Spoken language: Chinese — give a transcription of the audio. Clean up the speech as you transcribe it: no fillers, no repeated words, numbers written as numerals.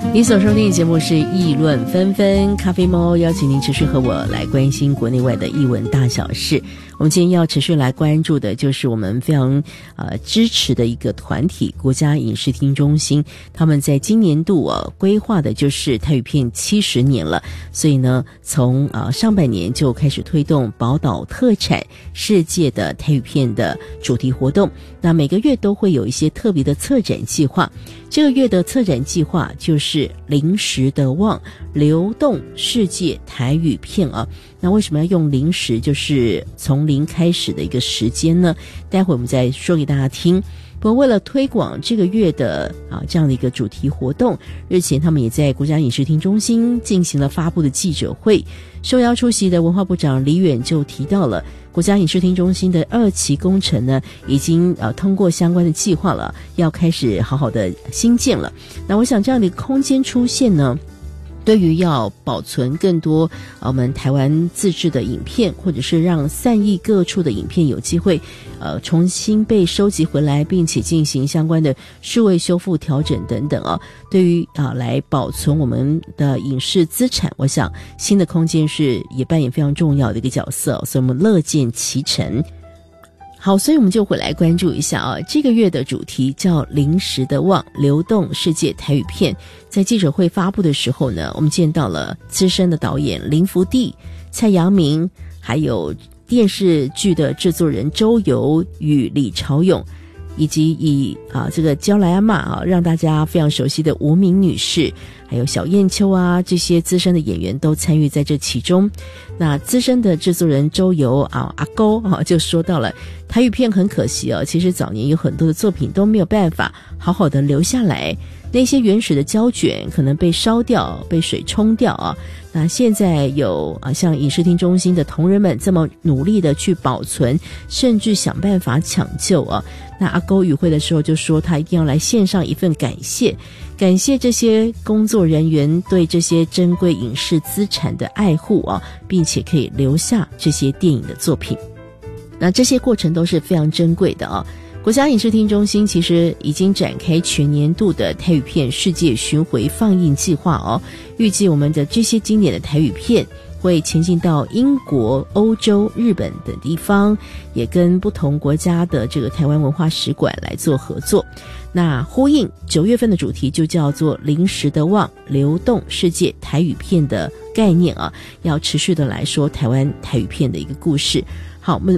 你所收听的节目是议论纷纷，咖啡猫邀请您持续和我来关心国内外的艺文大小事。我们今天要持续来关注的就是我们非常支持的一个团体国家影视厅中心，他们在今年度规划的就是台语片70年了，所以呢从上半年就开始推动宝岛特产世界的台语片的主题活动，那每个月都会有一些特别的策展计划。这个月的策展计划就是临时的望流动世界台语片啊。那为什么要用临时，就是从零开始的一个时间呢？待会我们再说给大家听。不过为了推广这个月的这样的一个主题活动，日前他们也在国家影视厅中心进行了发布的记者会，受邀出席的文化部长李远就提到了国家影视厅中心的2期工程呢，已经通过相关的计划了，要开始好好的兴建了。那我想这样的一个空间出现呢，对于要保存更多我们台湾自制的影片，或者是让散逸各处的影片有机会重新被收集回来，并且进行相关的数位修复调整等等对于来保存我们的影视资产，我想新的空间是也扮演非常重要的一个角色所以我们乐见其成。好，所以我们就回来关注一下这个月的主题叫临时的望流动世界台语片。在记者会发布的时候呢，我们见到了资深的导演林福地、蔡阳明，还有电视剧的制作人周游与李朝勇，以及以这个娇来阿嬷让大家非常熟悉的吴敏女士，还有小燕秋这些资深的演员都参与在这其中。那资深的制作人周游阿勾就说到了台语片很可惜其实早年有很多的作品都没有办法好好的留下来，那些原始的胶卷可能被烧掉、被水冲掉那现在有像影视厅中心的同仁们这么努力的去保存，甚至想办法抢救那阿勾与会的时候就说他一定要来献上一份感谢这些工作人员对这些珍贵影视资产的爱护并且可以留下这些电影的作品。那这些过程都是非常珍贵的国家影视厅中心其实已经展开全年度的台语片世界巡回放映计划预计我们的这些经典的台语片会前进到英国、欧洲、日本等地方，也跟不同国家的这个台湾文化使馆来做合作。那呼应9月份的主题就叫做临时的望流动世界台语片的概念要持续的来说台湾台语片的一个故事。好，我们